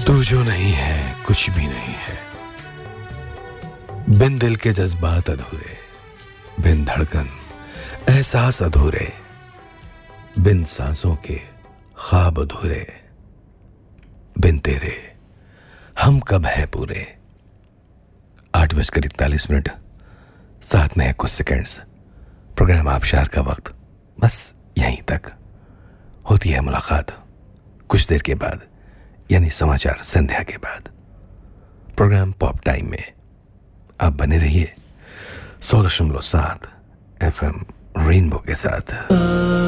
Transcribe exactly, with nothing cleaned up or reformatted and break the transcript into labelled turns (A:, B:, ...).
A: तू जो नहीं है कुछ भी नहीं है, बिन दिल के जज्बात अधूरे, बिन धड़कन एहसास अधूरे, बिन सांसों के ख्वाब अधूरे, बिन तेरे हम कब हैं पूरे। आठ बजकर इकतालीस मिनट साथ में है कुछ सेकंड्स। प्रोग्राम आबशार का वक्त बस यहीं तक। होती है मुलाकात कुछ देर के बाद, यानी समाचार संध्या के बाद। प्रोग्राम पॉप टाइम में आप बने रहिए सौ दशमलव सात एफ एम रेनबो के साथ।